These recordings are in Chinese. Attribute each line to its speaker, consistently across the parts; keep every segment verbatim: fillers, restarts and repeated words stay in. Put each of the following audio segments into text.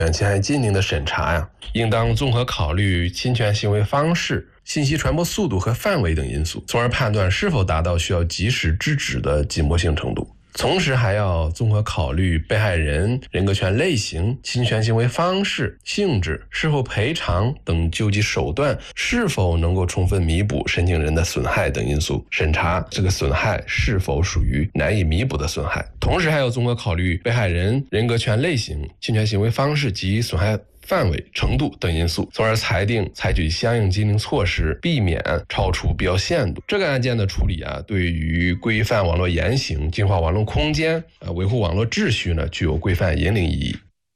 Speaker 1: 侵害禁令的审查呀，应当综合考虑侵权行为方式、信息传播速度和范围等因素，从而判断是否达到需要及时制止的紧迫性程度。同时还要综合考虑被害人人格权类型、侵权行为方式、性质、是否赔偿等救济手段是否能够充分弥补申请人的损害等因素，审查这个损害是否属于难以弥补的损害。同时还要综合考虑被害人人格权类型、侵权行为方式及损害范围、程度等因素，从而裁定采取相应禁令措施，避免超出必要限度。这个案件的处理啊，对于规范网络言行、净化网络空间、呃维护网络秩序呢，具有规范引领意义。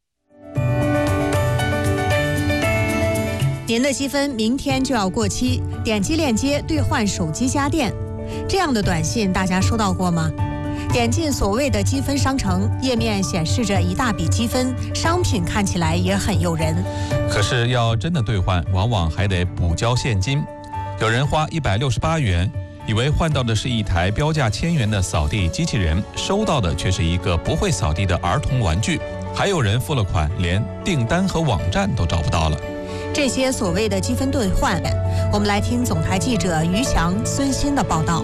Speaker 2: 您的积分明天就要过期，点击链接兑换手机家电，这样的短信大家收到过吗？点进所谓的积分商城，页面显示着一大笔积分，商品看起来也很诱人。
Speaker 3: 可是要真的兑换，往往还得补交现金。有人花一百六十八元，以为换到的是一台标价千元的扫地机器人，收到的却是一个不会扫地的儿童玩具。还有人付了款，连订单和网站都找不到了。
Speaker 2: 这些所谓的积分兑换，我们来听总台记者于翔、孙鑫的报道。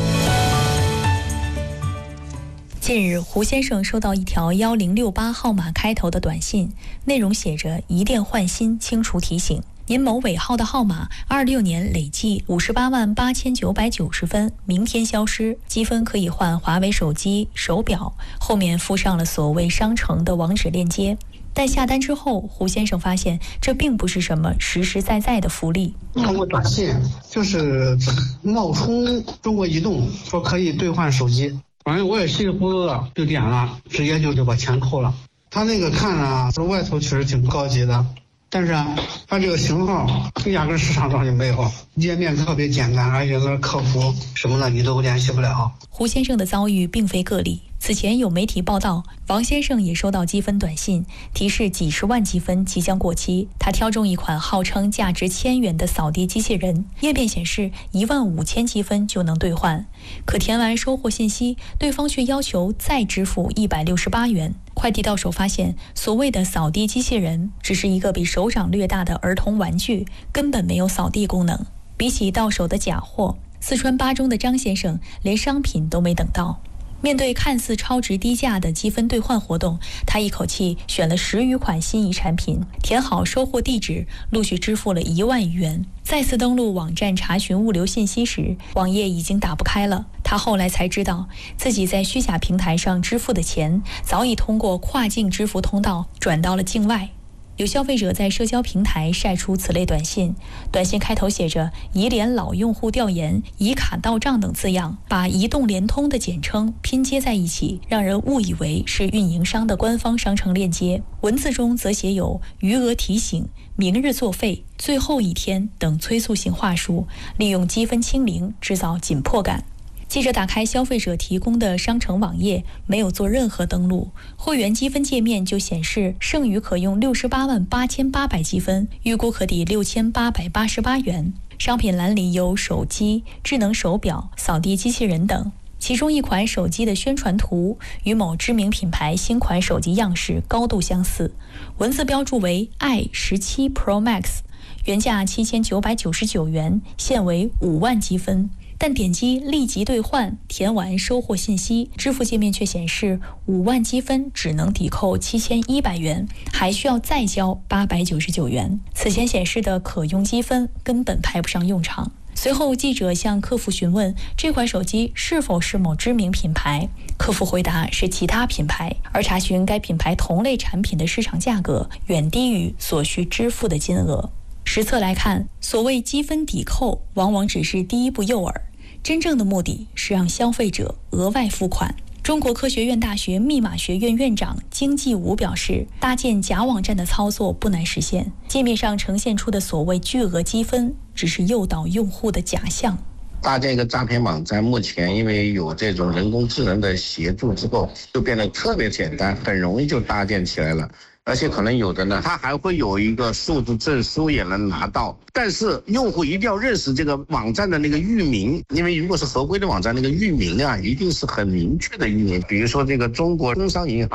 Speaker 4: 近日，胡先生收到一条一零六八号码开头的短信，内容写着一电换新清除提醒，您某尾号的号码二六年累计五十八万八千九百九十分，明天消失，积分可以换华为手机、手表。后面附上了所谓商城的网址链接。但下单之后，胡先生发现这并不是什么实实在在的福利。
Speaker 5: 通过短信就是冒充中国移动说可以兑换手机，反正我也稀里糊涂的就点了，直接就就把钱扣了。他那个看啊，外头确实挺高级的，但是啊，它这个型号压根市场上就没有，页面特别简单，而且那客服什么的你都联系不了。
Speaker 4: 胡先生的遭遇并非个例。此前有媒体报道，王先生也收到积分短信，提示几十万积分即将过期。他挑中一款号称价值千元的扫地机器人，页面显示一万五千积分就能兑换，可填完收货信息，对方却要求再支付一百六十八元。快递到手发现，所谓的扫地机器人只是一个比手掌略大的儿童玩具，根本没有扫地功能。比起到手的假货，四川巴中的张先生连商品都没等到。面对看似超值低价的积分兑换活动，他一口气选了十余款心仪产品，填好收货地址，陆续支付了一万余元。再次登录网站查询物流信息时，网页已经打不开了。他后来才知道，自己在虚假平台上支付的钱早已通过跨境支付通道转到了境外。有消费者在社交平台晒出此类短信，短信开头写着移联老用户调研、移卡到账等字样，把移动、联通的简称拼接在一起，让人误以为是运营商的官方商城链接。文字中则写有余额提醒、明日作废、最后一天等催促性话术，利用积分清零制造紧迫感。记者打开消费者提供的商城网页，没有做任何登录，会员积分界面就显示剩余可用六十八万八千八百积分，预估可抵六千八百八十八元。商品栏里有手机、智能手表、扫地机器人等，其中一款手机的宣传图与某知名品牌新款手机样式高度相似，文字标注为 i 十七 Pro Max， 原价七千九百九十九元，现为五万积分。但点击立即兑换，填完收货信息，支付界面却显示五万积分只能抵扣七千一百元，还需要再交八百九十九元。此前显示的可用积分根本派不上用场。随后记者向客服询问这款手机是否是某知名品牌，客服回答是其他品牌，而查询该品牌同类产品的市场价格远低于所需支付的金额。实测来看，所谓积分抵扣往往只是第一步诱饵，真正的目的是让消费者额外付款。中国科学院大学密码学院院长金继武表示，搭建假网站的操作不难实现，界面上呈现出的所谓巨额积分只是诱导用户的假象。
Speaker 6: 搭建一个诈骗网站，目前因为有这种人工智能的协助之后，就变得特别简单，很容易就搭建起来了。而且可能有的呢，它还会有一个数字证书也能拿到，但是用户一定要认识这个网站的那个域名，因为如果是合规的网站，那个域名啊，一定是很明确的域名，比如说这个中国工商银行